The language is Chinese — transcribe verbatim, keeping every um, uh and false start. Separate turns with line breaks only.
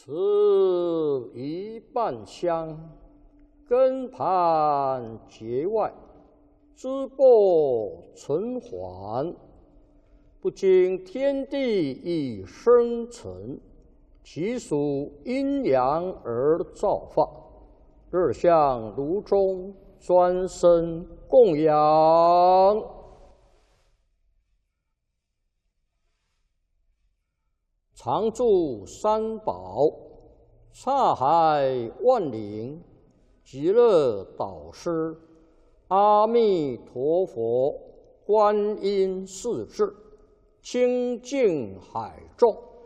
此一半香，根盘结外，枝播存缓，不经天地以生成，其属阴阳而造化。日向炉中，专生供养。常住三宝，刹海万灵，极乐导师，阿弥陀佛，观音世智，清净海众。